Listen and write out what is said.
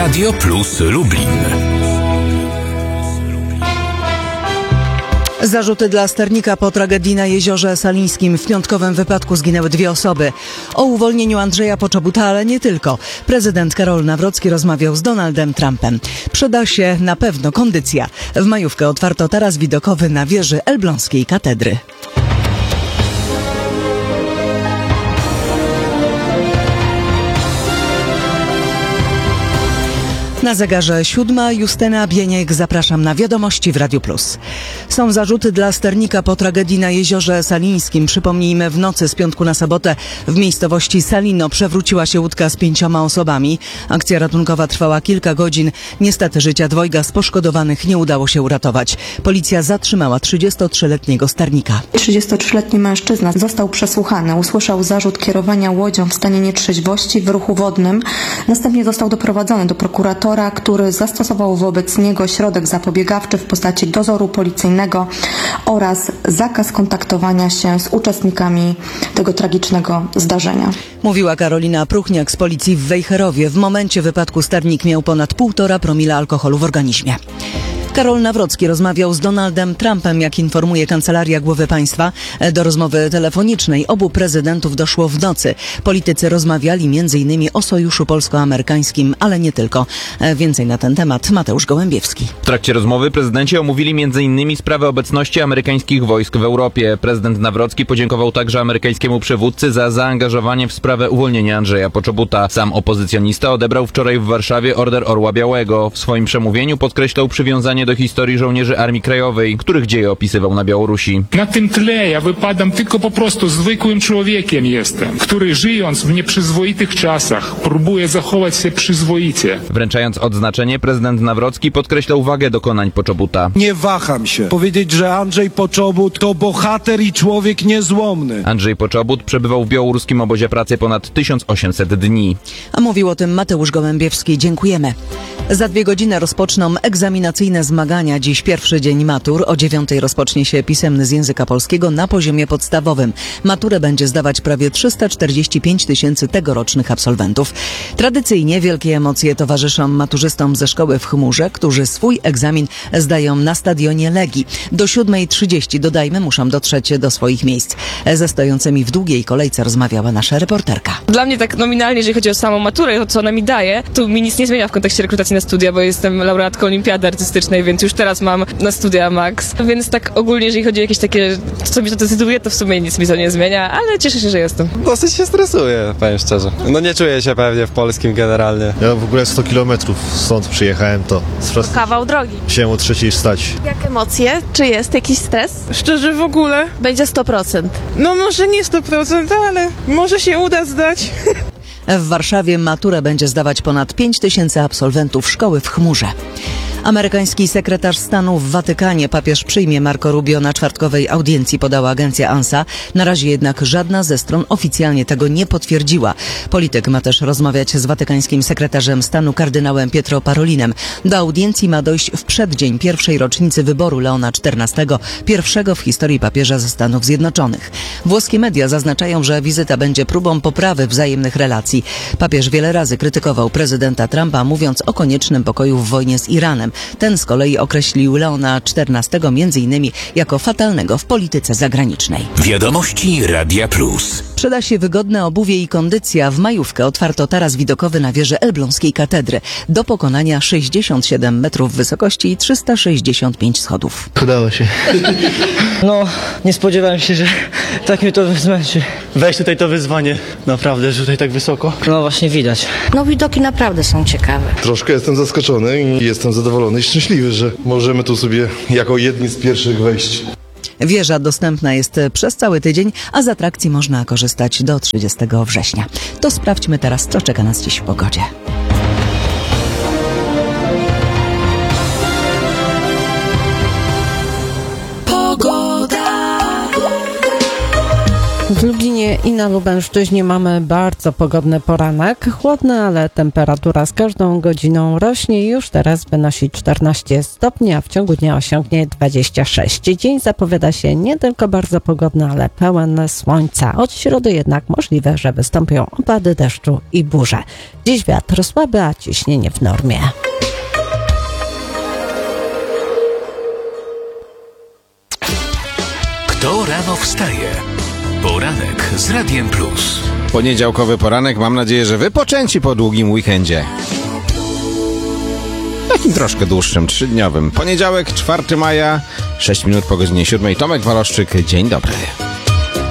Radio Plus Lublin. Zarzuty dla sternika po tragedii na Jeziorze Salińskim. W piątkowym wypadku zginęły 2 osoby. O uwolnieniu Andrzeja Poczobuta, ale nie tylko. Prezydent Karol Nawrocki rozmawiał z Donaldem Trumpem. Przyda się na pewno kondycja. W majówkę otwarto taras widokowy na wieży Elbląskiej Katedry. Na zegarze 7. Justyna Bieniek. Zapraszam na wiadomości w Radiu Plus. Są zarzuty dla sternika po tragedii na Jeziorze Salińskim. Przypomnijmy, w nocy z piątku na sobotę w miejscowości Salino przewróciła się łódka z 5 osobami. Akcja ratunkowa trwała kilka godzin. Niestety życia 2 z poszkodowanych nie udało się uratować. Policja zatrzymała 33-letniego sternika. 33-letni mężczyzna został przesłuchany. Usłyszał zarzut kierowania łodzią w stanie nietrzeźwości w ruchu wodnym. Następnie został doprowadzony do prokuratora, który zastosował wobec niego środek zapobiegawczy w postaci dozoru policyjnego oraz zakaz kontaktowania się z uczestnikami tego tragicznego zdarzenia. Mówiła Karolina Pruchniak z policji w Wejherowie. W momencie wypadku sternik miał ponad 1,5 promila alkoholu w organizmie. Karol Nawrocki rozmawiał z Donaldem Trumpem, jak informuje Kancelaria Głowy Państwa. Do rozmowy telefonicznej obu prezydentów doszło w nocy. Politycy rozmawiali m.in. o sojuszu polsko-amerykańskim, ale nie tylko. Więcej na ten temat Mateusz Gołębiewski. W trakcie rozmowy prezydenci omówili m.in. sprawę obecności amerykańskich wojsk w Europie. Prezydent Nawrocki podziękował także amerykańskiemu przywódcy za zaangażowanie w sprawę uwolnienia Andrzeja Poczobuta. Sam opozycjonista odebrał wczoraj w Warszawie Order Orła Białego. W swoim przemówieniu podkreślał przywiązanie do historii żołnierzy Armii Krajowej, których dzieje opisywał na Białorusi. Na tym tle ja wypadam tylko po prostu zwykłym człowiekiem jestem, który żyjąc w nieprzyzwoitych czasach próbuje zachować się przyzwoicie. Wręczając odznaczenie, prezydent Nawrocki podkreślał wagę dokonań Poczobuta. Nie waham się powiedzieć, że Andrzej Poczobut to bohater i człowiek niezłomny. Andrzej Poczobut przebywał w białoruskim obozie pracy ponad 1800 dni. A mówił o tym Mateusz Gołębiewski. Dziękujemy. Za 2 godziny rozpoczną egzaminacyjne zmagania. Dziś pierwszy dzień matur. O 9 rozpocznie się pisemny z języka polskiego na poziomie podstawowym. Maturę będzie zdawać prawie 345 000 tegorocznych absolwentów. Tradycyjnie wielkie emocje towarzyszą maturzystom ze szkoły w Chmurze, którzy swój egzamin zdają na stadionie Legii. Do 7:30, dodajmy, muszą dotrzeć do swoich miejsc. Ze stojącymi w długiej kolejce rozmawiała nasza reporterka. Dla mnie tak nominalnie, jeżeli chodzi o samą maturę, to co ona mi daje, to mi nic nie zmienia w kontekście rekrutacji na studia, bo jestem laureatką olimpiady artystycznej, więc już teraz mam na studia max. Więc tak ogólnie, jeżeli chodzi o jakieś takie, co mi to decyduje, to w sumie nic mi to nie zmienia, ale cieszę się, że jestem. Dosyć się stresuję, powiem szczerze. No nie czuję się pewnie w polskim generalnie. Ja w ogóle 100 kilometrów stąd przyjechałem, to kawał drogi. Musiałem o 3:00 wstać. Jak emocje? Czy jest jakiś stres? Szczerze w ogóle? Będzie 100%. No może nie 100%, ale może się uda zdać. W Warszawie maturę będzie zdawać ponad 5000 absolwentów szkoły w Chmurze. Amerykański sekretarz stanu w Watykanie papież przyjmie Marco Rubio na czwartkowej audiencji, podała agencja ANSA. Na razie jednak żadna ze stron oficjalnie tego nie potwierdziła. Polityk ma też rozmawiać z watykańskim sekretarzem stanu kardynałem Pietro Parolinem. Do audiencji ma dojść w przeddzień pierwszej rocznicy wyboru Leona XIV, pierwszego w historii papieża ze Stanów Zjednoczonych. Włoskie media zaznaczają, że wizyta będzie próbą poprawy wzajemnych relacji. Papież wiele razy krytykował prezydenta Trumpa, mówiąc o koniecznym pokoju w wojnie z Iranem. Ten z kolei określił Leona XIV m.in. jako fatalnego w polityce zagranicznej. Wiadomości Radia Plus. Przyda się wygodne obuwie i kondycja. W majówkę otwarto taras widokowy na wieży Elbląskiej Katedry. Do pokonania 67 metrów wysokości i 365 schodów. Udało się. No, nie spodziewałem się, że tak mnie to zmęczy. Weź tutaj to wyzwanie. Naprawdę, że tutaj tak wysoko. No właśnie widać. No widoki naprawdę są ciekawe. Troszkę jestem zaskoczony i jestem zadowolony i szczęśliwy, że możemy tu sobie jako jedni z pierwszych wejść. Wieża dostępna jest przez cały tydzień, a z atrakcji można korzystać do 30 września. To sprawdźmy teraz, co czeka nas dziś w pogodzie. W Lublinie i na Lubelszczyźnie mamy bardzo pogodny poranek. Chłodny, ale temperatura z każdą godziną rośnie i już teraz wynosi 14 stopni, a w ciągu dnia osiągnie 26. Dzień zapowiada się nie tylko bardzo pogodny, ale pełen słońca. Od środy jednak możliwe, że wystąpią opady deszczu i burze. Dziś wiatr słaby, a ciśnienie w normie. Kto rano wstaje? Poranek z Radiem Plus. Poniedziałkowy poranek, mam nadzieję, że wypoczęci po długim weekendzie. Takim troszkę dłuższym, 3-dniowym. Poniedziałek, 4 maja, 6 minut po godzinie 7. Tomek Waloszczyk, dzień dobry.